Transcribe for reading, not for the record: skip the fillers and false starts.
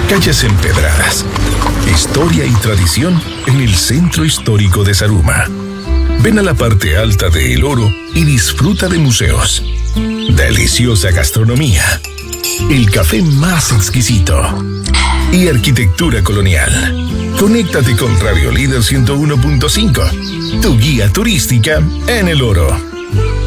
calles empedradas, historia y tradición en el centro histórico de Zaruma. Ven a la parte alta de El Oro y disfruta de museos, deliciosa gastronomía, el café más exquisito y arquitectura colonial. Conéctate con Radio Líder 101.5, tu guía turística en El Oro.